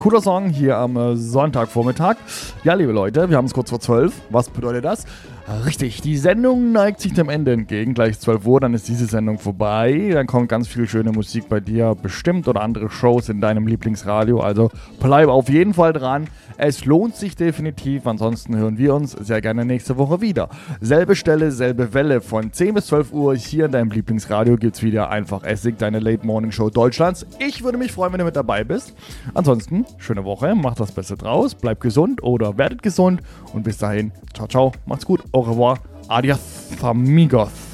Cooler Song hier am Sonntagvormittag. Ja, liebe Leute, wir haben es kurz vor 12. Was bedeutet das? Richtig, die Sendung neigt sich dem Ende entgegen. Gleich 12 Uhr, dann ist diese Sendung vorbei. Dann kommt ganz viel schöne Musik bei dir bestimmt oder andere Shows in deinem Lieblingsradio. Also bleib auf jeden Fall dran. Es lohnt sich definitiv. Ansonsten hören wir uns sehr gerne nächste Woche wieder. Selbe Stelle, selbe Welle. Von 10 bis 12 Uhr hier in deinem Lieblingsradio gibt es wieder Einfach Essig, deine Late Morning Show Deutschlands. Ich würde mich freuen, wenn du mit dabei bist. Ansonsten, schöne Woche, macht das Beste draus, bleibt gesund oder werdet gesund und bis dahin, ciao, ciao, macht's gut, au revoir, adios, amigos.